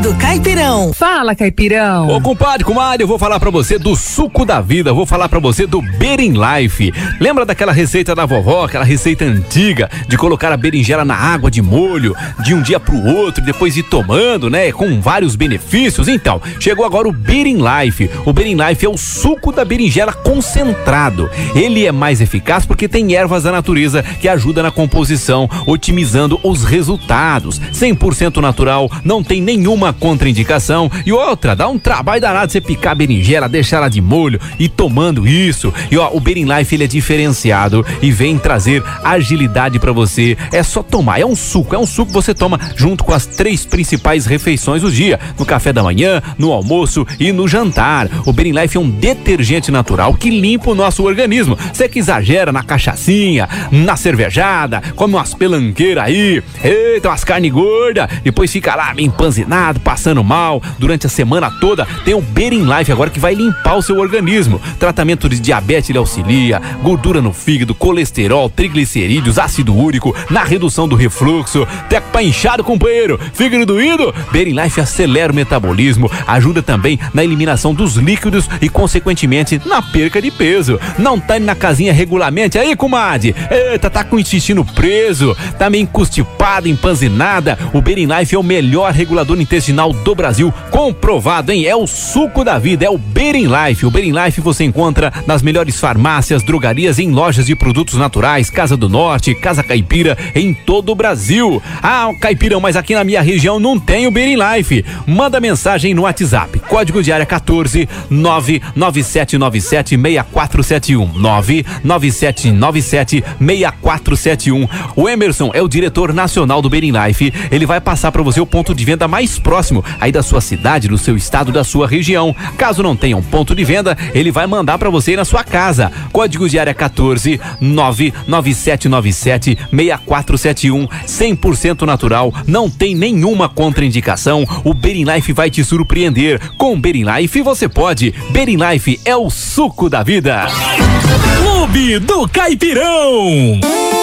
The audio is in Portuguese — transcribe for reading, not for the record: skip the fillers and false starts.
do Caipirão. Fala, Caipirão. Ô, compadre, comadre, eu vou falar pra você do suco da vida, vou falar pra você do Berinlife. Lembra daquela receita da vovó, aquela receita antiga de colocar a berinjela na água de molho, de um dia pro outro, depois ir tomando, né, com vários benefícios? Então, chegou agora o Berinlife. O Berinlife é o suco da berinjela concentrado. Ele é mais eficaz porque tem ervas da natureza que ajudam na composição, otimizando os resultados. 100% natural, não tem nenhuma contraindicação. E outra, dá um trabalho danado você picar a berinjela, deixar ela de molho e tomando isso. E ó, o Berinlife, ele é diferenciado e vem trazer agilidade pra você. É só tomar, é um suco que você toma junto com as 3 principais refeições do dia, no café da manhã, no almoço e no jantar. O Berinlife é um detergente natural que limpa o nosso organismo. Você que exagera na cachaçinha, na cervejada, come umas pelanqueiras aí, eita, umas carne gorda, depois fica lá meio empanzinado, passando mal durante a semana toda. Tem o Berinlife agora que vai limpar o seu organismo. Tratamento de diabetes ele auxilia, gordura no fígado, colesterol, triglicerídeos, ácido úrico, na redução do refluxo, teco pra inchado, companheiro, fígado doído. Berinlife acelera o metabolismo, ajuda também na eliminação dos líquidos e consequentemente na perca de peso. Não tá indo na casinha regularmente aí, comadre? Eita, tá com o intestino preso, tá meio constipada, empanzinada? O Berinlife é o melhor regulador intestinal do Brasil, comprovado, hein? É o suco da vida, é o Berinlife. O Berinlife você encontra nas melhores farmácias, drogarias, em lojas de produtos naturais, Casa do Norte, Casa Caipira, em todo o Brasil. Ah, Caipirão, mas aqui na minha região não tem o Berinlife. Manda mensagem no WhatsApp, código de área 14 99797 6471 99797 6471. O Emerson é o diretor nacional do Berinlife. Ele vai passar para você o ponto de venda mais próximo aí da sua cidade, do seu estado, da sua região. Caso não tenha um ponto de venda, ele vai mandar para você ir na sua casa. Código de área 14 99797 6471. 100% natural, não tem nenhuma contraindicação. O Berinlife vai te surpreender. Com Berinlife você pode. Berinlife é o suco da vida. Clube do Caipirão.